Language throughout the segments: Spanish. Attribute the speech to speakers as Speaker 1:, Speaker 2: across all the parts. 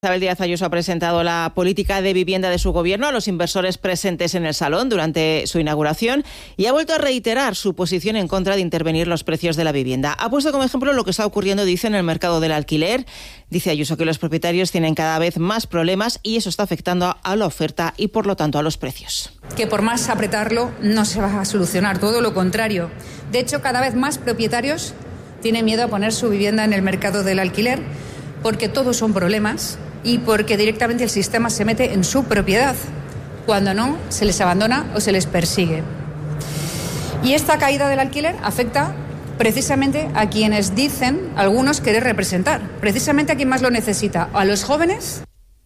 Speaker 1: Isabel Díaz Ayuso ha presentado la política de vivienda de su gobierno a los inversores presentes en el salón durante su inauguración y ha vuelto a reiterar su posición en contra de intervenir los precios de la vivienda. Ha puesto como ejemplo lo que está ocurriendo, dice, en el mercado del alquiler. Dice Ayuso que los propietarios tienen cada vez más problemas y eso está afectando a la oferta y, por lo tanto, a los precios.
Speaker 2: Que por más apretarlo no se va a solucionar, todo lo contrario. De hecho, cada vez más propietarios tienen miedo a poner su vivienda en el mercado del alquiler porque todos son problemas y porque directamente el sistema se mete en su propiedad. Cuando no, se les abandona o se les persigue. Y esta caída del alquiler afecta precisamente a quienes dicen algunos querer representar, precisamente a quien más lo necesita, a los jóvenes.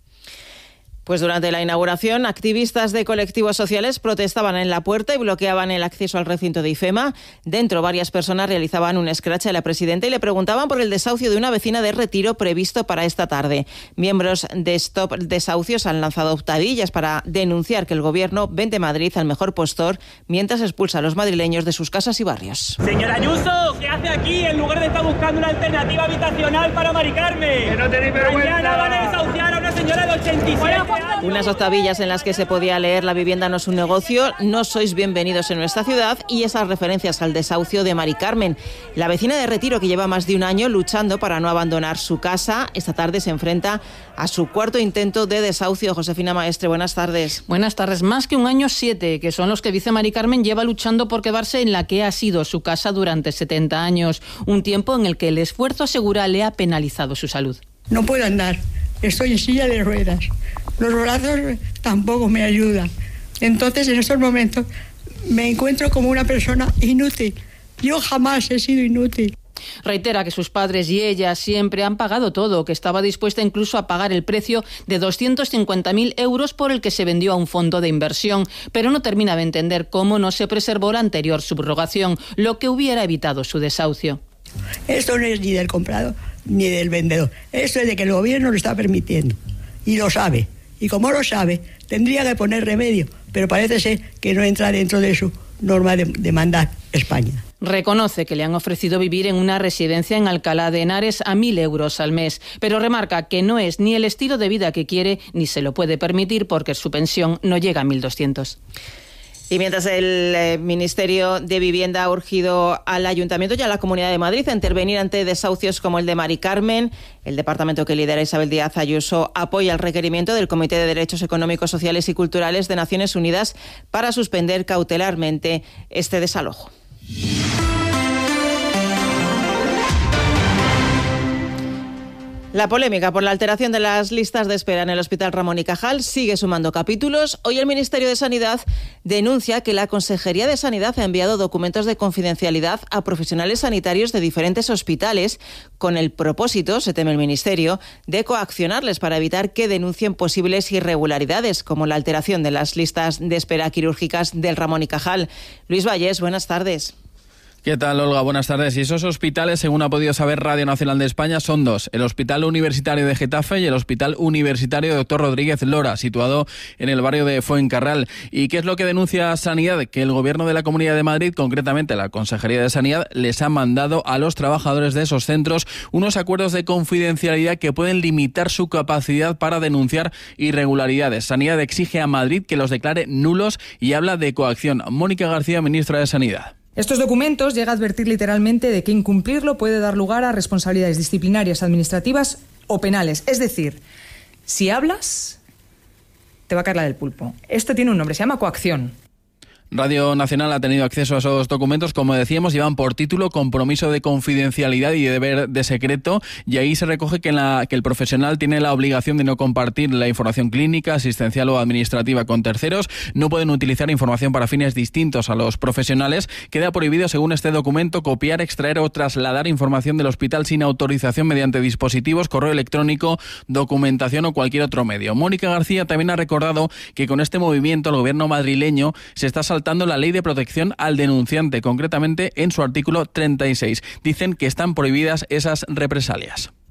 Speaker 1: Pues durante la inauguración, activistas de colectivos sociales protestaban en la puerta y bloqueaban el acceso al recinto de IFEMA. Dentro, varias personas realizaban un escrache a la presidenta y le preguntaban por el desahucio de una vecina de Retiro previsto para esta tarde. Miembros de Stop Desahucios han lanzado octavillas para denunciar que el gobierno vende Madrid al mejor postor mientras expulsa a los madrileños de sus casas y barrios.
Speaker 3: Señora Ayuso, ¿qué hace aquí en lugar de estar buscando una alternativa habitacional para Mari Carmen?
Speaker 4: Que no tenéis vergüenza.
Speaker 3: Mañana van a desahuciar a una señora de 87 años.
Speaker 1: Unas octavillas en las que se podía leer: la vivienda no es un negocio, no sois bienvenidos en nuestra ciudad, y esas referencias al desahucio de Mari Carmen. La vecina de Retiro, que lleva más de un año luchando para no abandonar su casa, esta tarde se enfrenta a su cuarto intento de desahucio. Josefina Maestre, buenas tardes.
Speaker 5: Buenas tardes. Más que un año, 7, que son los que dice Mari Carmen lleva luchando por quedarse en la que ha sido su casa durante 70 años. Un tiempo en el que el esfuerzo, asegura, le ha penalizado su salud.
Speaker 6: No puedo andar, estoy en silla de ruedas. Los brazos tampoco me ayudan. Entonces, en estos momentos, me encuentro como una persona inútil. Yo jamás he sido inútil.
Speaker 5: Reitera que sus padres y ella siempre han pagado todo, que estaba dispuesta incluso a pagar el precio de 250.000 euros por el que se vendió a un fondo de inversión, pero no termina de entender cómo no se preservó la anterior subrogación, lo que hubiera evitado su desahucio.
Speaker 6: Esto no es ni del comprador ni del vendedor. Esto es de que el gobierno lo está permitiendo y lo sabe. Y como lo sabe, tendría que poner remedio, pero parece ser que no entra dentro de su norma de mandar España.
Speaker 5: Reconoce que le han ofrecido vivir en una residencia en Alcalá de Henares a 1.000 euros al mes, pero remarca que no es ni el estilo de vida que quiere ni se lo puede permitir porque su pensión no llega a 1.200.
Speaker 1: Y mientras el Ministerio de Vivienda ha urgido al Ayuntamiento y a la Comunidad de Madrid a intervenir ante desahucios como el de Mari Carmen, el departamento que lidera Isabel Díaz Ayuso apoya el requerimiento del Comité de Derechos Económicos, Sociales y Culturales de Naciones Unidas para suspender cautelarmente este desalojo. La polémica por la alteración de las listas de espera en el Hospital Ramón y Cajal sigue sumando capítulos. Hoy el Ministerio de Sanidad denuncia que la Consejería de Sanidad ha enviado documentos de confidencialidad a profesionales sanitarios de diferentes hospitales con el propósito, se teme el Ministerio, de coaccionarles para evitar que denuncien posibles irregularidades, como la alteración de las listas de espera quirúrgicas del Ramón y Cajal. Luis Vallés, buenas tardes.
Speaker 7: ¿Qué tal, Olga? Buenas tardes. Y esos hospitales, según ha podido saber Radio Nacional de España, son dos: el Hospital Universitario de Getafe y el Hospital Universitario Dr. Rodríguez Lora, situado en el barrio de Fuencarral. ¿Y qué es lo que denuncia Sanidad? Que el Gobierno de la Comunidad de Madrid, concretamente la Consejería de Sanidad, les ha mandado a los trabajadores de esos centros unos acuerdos de confidencialidad que pueden limitar su capacidad para denunciar irregularidades. Sanidad exige a Madrid que los declare nulos y habla de coacción. Mónica García, ministra de Sanidad.
Speaker 8: Estos documentos llega a advertir literalmente de que incumplirlo puede dar lugar a responsabilidades disciplinarias, administrativas o penales. Es decir, si hablas, te va a caer la del pulpo. Esto tiene un nombre, se llama coacción.
Speaker 7: Radio Nacional ha tenido acceso a esos documentos, como decíamos, llevan por título compromiso de confidencialidad y deber de secreto, y ahí se recoge que el profesional tiene la obligación de no compartir la información clínica, asistencial o administrativa con terceros, no pueden utilizar información para fines distintos a los profesionales, queda prohibido, según este documento, copiar, extraer o trasladar información del hospital sin autorización mediante dispositivos, correo electrónico, documentación o cualquier otro medio. Mónica García también ha recordado que con este movimiento el gobierno madrileño se está saltando la ley de protección al denunciante, concretamente en su artículo 36. Dicen que están prohibidas esas represalias.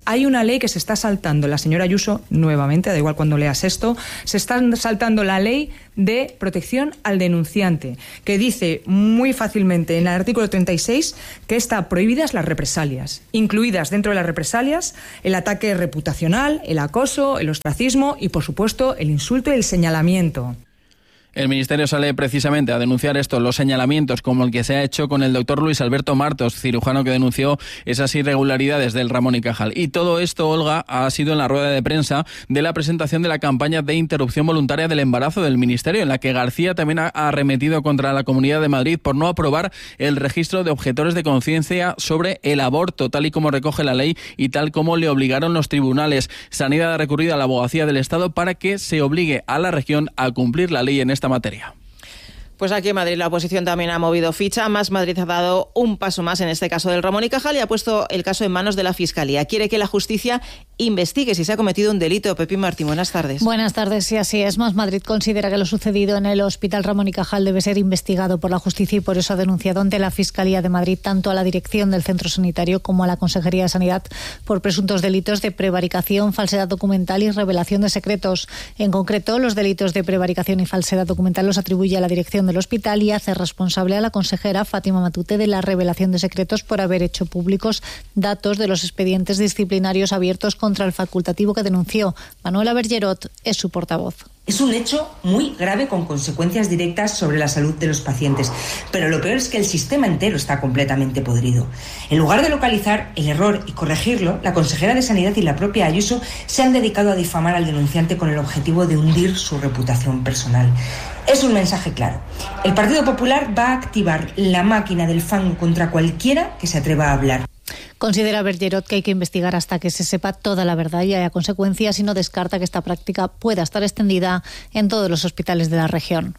Speaker 8: Hay una ley que se está saltando la señora Ayuso, nuevamente, da igual cuando leas esto, se está saltando la ley de protección al denunciante, que dice muy fácilmente en el artículo 36 que está prohibidas las represalias, incluidas dentro de las represalias el ataque reputacional, el acoso, el ostracismo y, por supuesto, el insulto y el señalamiento.
Speaker 7: El Ministerio sale precisamente a denunciar los señalamientos como el que se ha hecho con el doctor Luis Alberto Martos, cirujano que denunció esas irregularidades del Ramón y Cajal. Y todo esto, Olga, ha sido en la rueda de prensa de la presentación de la campaña de interrupción voluntaria del embarazo del Ministerio, en la que García también ha arremetido contra la Comunidad de Madrid por no aprobar el registro de objetores de conciencia sobre el aborto, tal y como recoge la ley y tal como le obligaron los tribunales. Sanidad ha recurrido a la Abogacía del Estado para que se obligue a la región a cumplir la ley en esta materia.
Speaker 1: Pues aquí en Madrid la oposición también ha movido ficha. Más Madrid ha dado un paso más en este caso del Ramón y Cajal y ha puesto el caso en manos de la Fiscalía. Quiere que la justicia investigue si se ha cometido un delito. Pepín Martín, buenas tardes.
Speaker 4: Buenas tardes, sí, así es. Más Madrid considera que lo sucedido en el Hospital Ramón y Cajal debe ser investigado por la justicia y por eso ha denunciado ante la Fiscalía de Madrid tanto a la dirección del centro sanitario como a la Consejería de Sanidad por presuntos delitos de prevaricación, falsedad documental y revelación de secretos. En concreto, los delitos de prevaricación y falsedad documental los atribuye a la dirección del hospital y hace responsable a la consejera Fátima Matute de la revelación de secretos por haber hecho públicos datos de los expedientes disciplinarios abiertos contra el facultativo que denunció. Manuela Bergerot es su portavoz.
Speaker 9: Es un hecho muy grave con consecuencias directas sobre la salud de los pacientes, pero lo peor es que el sistema entero está completamente podrido. En lugar de localizar el error y corregirlo, la consejera de Sanidad y la propia Ayuso se han dedicado a difamar al denunciante con el objetivo de hundir su reputación personal. Es un mensaje claro. El Partido Popular va a activar la máquina del fango contra cualquiera que se atreva a hablar.
Speaker 4: Considera Bergerot que hay que investigar hasta que se sepa toda la verdad y haya consecuencias y no descarta que esta práctica pueda estar extendida en todos los hospitales de la región.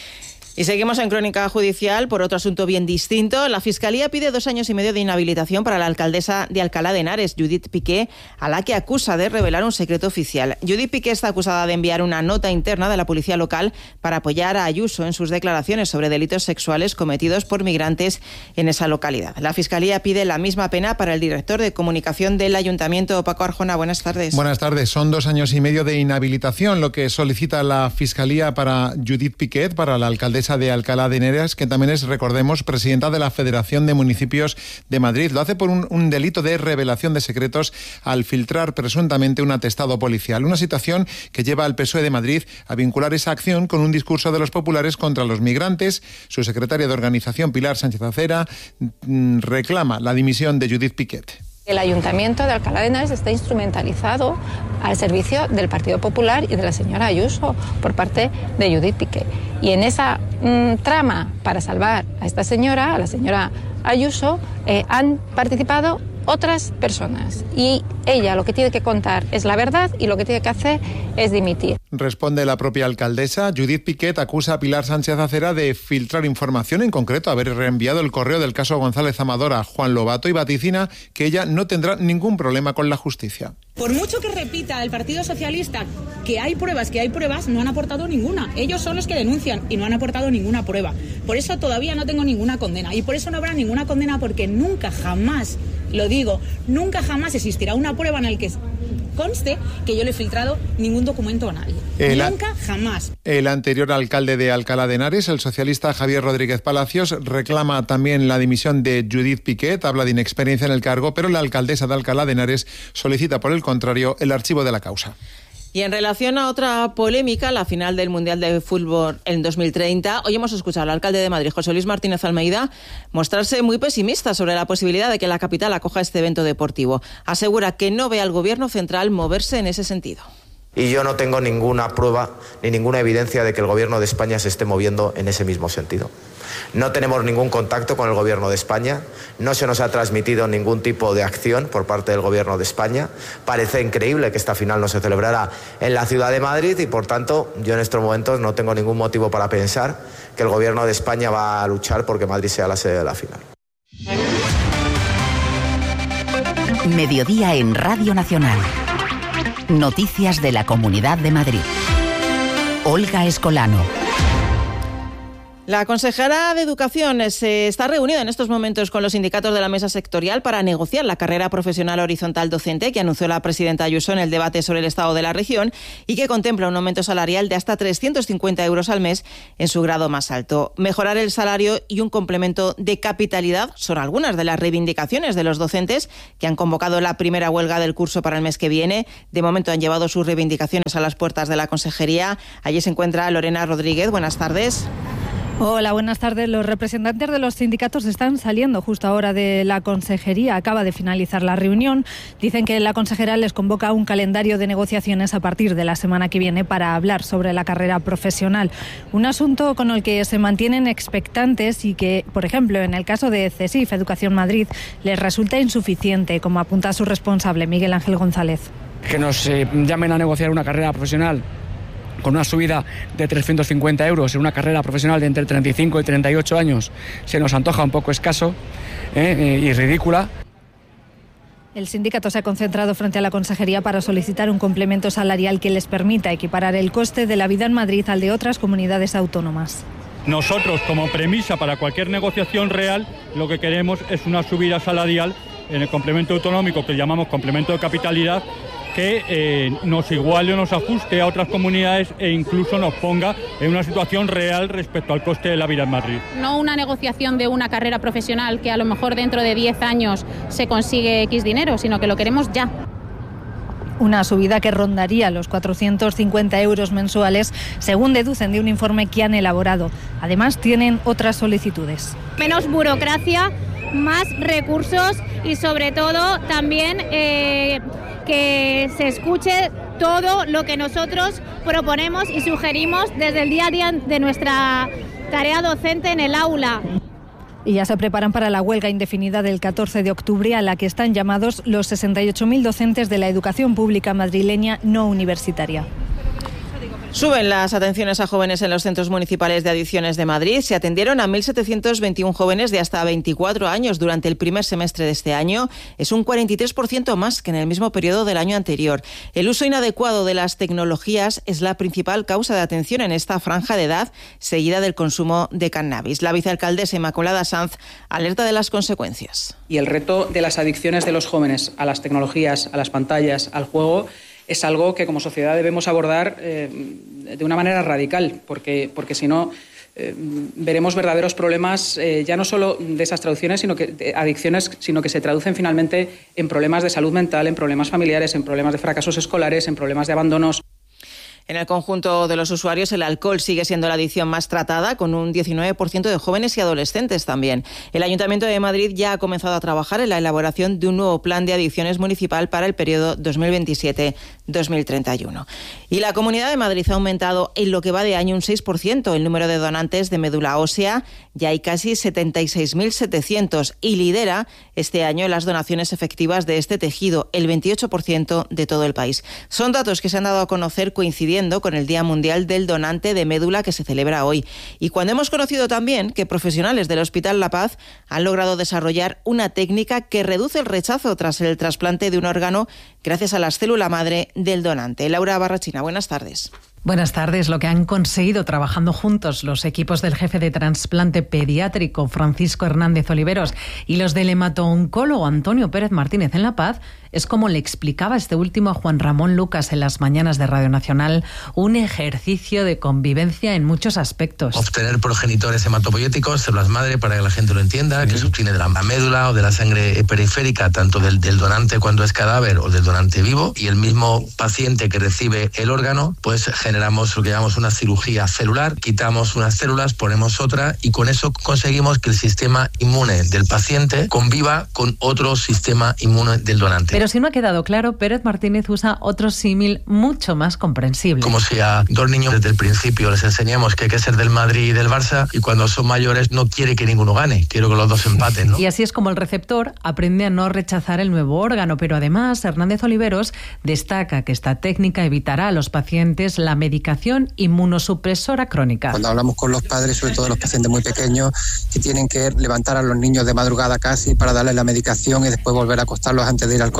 Speaker 1: Y seguimos en crónica judicial por otro asunto bien distinto. La Fiscalía pide 2 años y medio de inhabilitación para la alcaldesa de Alcalá de Henares, Judith Piqué, a la que acusa de revelar un secreto oficial. Judith Piqué está acusada de enviar una nota interna de la policía local para apoyar a Ayuso en sus declaraciones sobre delitos sexuales cometidos por migrantes en esa localidad. La Fiscalía pide la misma pena para el director de comunicación del Ayuntamiento, Paco Arjona. Buenas tardes.
Speaker 10: Buenas tardes. Son 2 años y medio de inhabilitación lo que solicita la Fiscalía para Judith Piqué, para la alcaldesa de Alcalá de Henares, que también es, recordemos, presidenta de la Federación de Municipios de Madrid. Lo hace por un delito de revelación de secretos al filtrar presuntamente un atestado policial. Una situación que lleva al PSOE de Madrid a vincular esa acción con un discurso de los populares contra los migrantes. Su secretaria de organización, Pilar Sánchez Acera, reclama la dimisión de Judith Piqué.
Speaker 11: El Ayuntamiento de Alcalá de Henares está instrumentalizado al servicio del Partido Popular y de la señora Ayuso por parte de Judith Piqué. Y en esa trama para salvar a esta señora, a la señora Ayuso, han participado otras personas. Y ella lo que tiene que contar es la verdad y lo que tiene que hacer es dimitir.
Speaker 10: Responde la propia alcaldesa. Judith Piqué acusa a Pilar Sánchez Acera de filtrar información, en concreto haber reenviado el correo del caso González Amador a Juan Lobato, y vaticina que ella no tendrá ningún problema con la justicia.
Speaker 12: Por mucho que repita el Partido Socialista que hay pruebas, no han aportado ninguna. Ellos son los que denuncian y no han aportado ninguna prueba. Por eso todavía no tengo ninguna condena. Y por eso no habrá ninguna condena, porque nunca jamás, lo digo, nunca jamás existirá una prueba en la que conste que yo le he filtrado ningún documento a nadie. Nunca jamás.
Speaker 10: El anterior alcalde de Alcalá de Henares, el socialista Javier Rodríguez Palacios, reclama también la dimisión de Judith Piqué. Habla de inexperiencia en el cargo, pero la alcaldesa de Alcalá de Henares solicita, por el contrario, el archivo de la causa.
Speaker 1: Y en relación a otra polémica, la final del Mundial de Fútbol en 2030, hoy hemos escuchado al alcalde de Madrid, José Luis Martínez Almeida, mostrarse muy pesimista sobre la posibilidad de que la capital acoja este evento deportivo. Asegura que no ve al Gobierno central moverse en ese sentido.
Speaker 13: Y yo no tengo ninguna prueba ni ninguna evidencia de que el Gobierno de España se esté moviendo en ese mismo sentido. No tenemos ningún contacto con el Gobierno de España, no se nos ha transmitido ningún tipo de acción por parte del Gobierno de España. Parece increíble que esta final no se celebrara en la ciudad de Madrid y, por tanto, yo en estos momentos no tengo ningún motivo para pensar que el Gobierno de España va a luchar porque Madrid sea la sede de la final.
Speaker 14: Mediodía en Radio Nacional. Noticias de la Comunidad de Madrid. Olga Escolano.
Speaker 1: La consejera de Educación se está reunida en estos momentos con los sindicatos de la mesa sectorial para negociar la carrera profesional horizontal docente que anunció la presidenta Ayuso en el debate sobre el estado de la región y que contempla un aumento salarial de hasta 350 euros al mes en su grado más alto. Mejorar el salario y un complemento de capitalidad son algunas de las reivindicaciones de los docentes que han convocado la primera huelga del curso para el mes que viene. De momento han llevado sus reivindicaciones a las puertas de la consejería. Allí se encuentra Lorena Rodríguez. Buenas tardes.
Speaker 15: Hola, buenas tardes. Los representantes de los sindicatos están saliendo justo ahora de la consejería. Acaba de finalizar la reunión. Dicen que la consejera les convoca un calendario de negociaciones a partir de la semana que viene para hablar sobre la carrera profesional. Un asunto con el que se mantienen expectantes y que, por ejemplo, en el caso de CESIF Educación Madrid, les resulta insuficiente, como apunta su responsable, Miguel Ángel González.
Speaker 16: Que nos llamen a negociar una carrera profesional con una subida de 350 euros en una carrera profesional de entre 35 y 38 años, se nos antoja un poco escaso y ridícula.
Speaker 15: El sindicato se ha concentrado frente a la consejería para solicitar un complemento salarial que les permita equiparar el coste de la vida en Madrid al de otras comunidades autónomas.
Speaker 17: Nosotros, como premisa para cualquier negociación real, lo que queremos es una subida salarial en el complemento autonómico, que llamamos complemento de capitalidad, que nos iguale o nos ajuste a otras comunidades e incluso nos ponga en una situación real respecto al coste de la vida en Madrid.
Speaker 18: No una negociación de una carrera profesional que a lo mejor dentro de 10 años se consigue X dinero, sino que lo queremos ya.
Speaker 15: Una subida que rondaría los 450 euros mensuales, según deducen de un informe que han elaborado. Además, tienen otras solicitudes.
Speaker 18: Menos burocracia, más recursos y sobre todo también que se escuche todo lo que nosotros proponemos y sugerimos desde el día a día de nuestra tarea docente en el aula.
Speaker 15: Y ya se preparan para la huelga indefinida del 14 de octubre a la que están llamados los 68.000 docentes de la educación pública madrileña no universitaria.
Speaker 1: Suben las atenciones a jóvenes en los centros municipales de adicciones de Madrid. Se atendieron a 1.721 jóvenes de hasta 24 años durante el primer semestre de este año. Es un 43% más que en el mismo periodo del año anterior. El uso inadecuado de las tecnologías es la principal causa de atención en esta franja de edad, seguida del consumo de cannabis. La vicealcaldesa Inmaculada Sanz alerta de las consecuencias.
Speaker 19: Y el reto de las adicciones de los jóvenes a las tecnologías, a las pantallas, al juego, es algo que como sociedad debemos abordar de una manera radical, porque si no veremos verdaderos problemas ya no solo de esas traducciones, sino que de adicciones, sino que se traducen finalmente en problemas de salud mental, en problemas familiares, en problemas de fracasos escolares, en problemas de abandonos.
Speaker 1: En el conjunto de los usuarios, el alcohol sigue siendo la adicción más tratada, con un 19% de jóvenes y adolescentes también. El Ayuntamiento de Madrid ya ha comenzado a trabajar en la elaboración de un nuevo plan de adicciones municipal para el periodo 2027-2031. Y la Comunidad de Madrid ha aumentado en lo que va de año un 6% el número de donantes de médula ósea. Ya hay casi 76.700 y lidera este año las donaciones efectivas de este tejido, el 28% de todo el país. Son datos que se han dado a conocer coincidiendo con el Día Mundial del Donante de Médula que se celebra hoy. Y cuando hemos conocido también que profesionales del Hospital La Paz han logrado desarrollar una técnica que reduce el rechazo tras el trasplante de un órgano gracias a la célula madre del donante. Laura Barrachina, buenas tardes.
Speaker 20: Buenas tardes. Lo que han conseguido trabajando juntos los equipos del jefe de trasplante pediátrico Francisco Hernández Oliveros y los del hemato-oncólogo Antonio Pérez Martínez en La Paz es, como le explicaba este último a Juan Ramón Lucas en las mañanas de Radio Nacional, un ejercicio de convivencia en muchos aspectos.
Speaker 21: Obtener progenitores hematopoyéticos, células madre, para que la gente lo entienda, que se obtiene de la médula o de la sangre periférica, tanto del donante cuando es cadáver o del donante vivo, y el mismo paciente que recibe el órgano, pues generamos lo que llamamos una cirugía celular, quitamos unas células, ponemos otra, y con eso conseguimos que el sistema inmune del paciente conviva con otro sistema inmune del donante.
Speaker 20: Pero si no ha quedado claro, Pérez Martínez usa otro símil mucho más comprensible.
Speaker 21: Como si a dos niños desde el principio les enseñemos que hay que ser del Madrid y del Barça, y cuando son mayores no quiere que ninguno gane, quiero que los dos empaten, ¿no?
Speaker 20: Y así es como el receptor aprende a no rechazar el nuevo órgano, pero además Hernández Oliveros destaca que esta técnica evitará a los pacientes la medicación inmunosupresora crónica.
Speaker 22: Cuando hablamos con los padres, sobre todo los pacientes muy pequeños, que tienen que levantar a los niños de madrugada casi para darles la medicación y después volver a acostarlos antes de ir al colegio,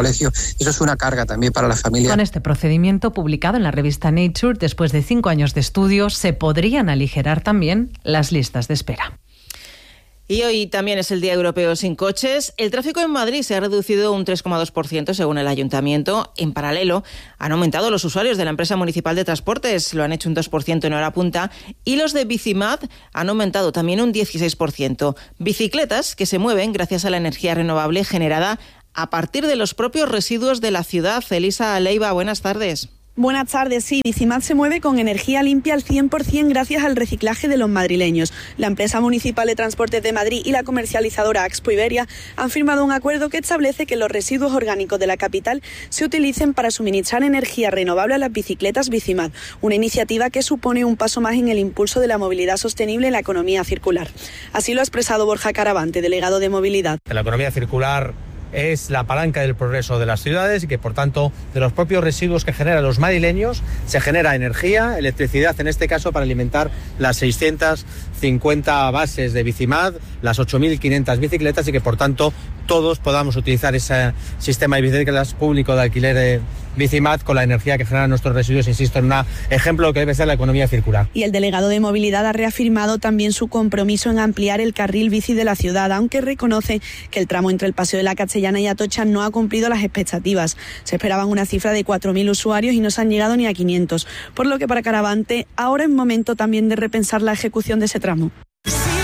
Speaker 22: colegio. Eso es una carga también para la familia.
Speaker 20: Con este procedimiento publicado en la revista Nature, después de 5 años de estudio, se podrían aligerar también las listas de espera.
Speaker 1: Y hoy también es el Día Europeo sin coches. El tráfico en Madrid se ha reducido un 3,2% según el Ayuntamiento. En paralelo, han aumentado los usuarios de la empresa municipal de transportes, lo han hecho un 2% en hora punta, y los de Bicimad han aumentado también un 16%. Bicicletas que se mueven gracias a la energía renovable generada a partir de los propios residuos de la ciudad. Elisa Leiva, buenas tardes.
Speaker 2: Buenas tardes. Sí, Bicimad se mueve con energía limpia al 100% gracias al reciclaje de los madrileños. La empresa municipal de transportes de Madrid y la comercializadora Axpo Iberia han firmado un acuerdo que establece que los residuos orgánicos de la capital se utilicen para suministrar energía renovable a las bicicletas Bicimad, una iniciativa que supone un paso más en el impulso de la movilidad sostenible en la economía circular. Así lo ha expresado Borja Caravante, delegado de movilidad.
Speaker 3: La economía circular es la palanca del progreso de las ciudades y que, por tanto, de los propios residuos que generan los madrileños se genera energía, electricidad en este caso, para alimentar las 650 bases de Bicimad, las 8.500 bicicletas y que, por tanto, todos podamos utilizar ese sistema de bicicletas público de alquiler de Bicimad con la energía que generan nuestros residuos, insisto, en un ejemplo que debe ser la economía circular.
Speaker 2: Y el delegado de movilidad ha reafirmado también su compromiso en ampliar el carril bici de la ciudad, aunque reconoce que el tramo entre el Paseo de la Castellana y Atocha no ha cumplido las expectativas. Se esperaban una cifra de 4.000 usuarios y no se han llegado ni a 500, por lo que para Caravante ahora es momento también de repensar la ejecución de ese tramo.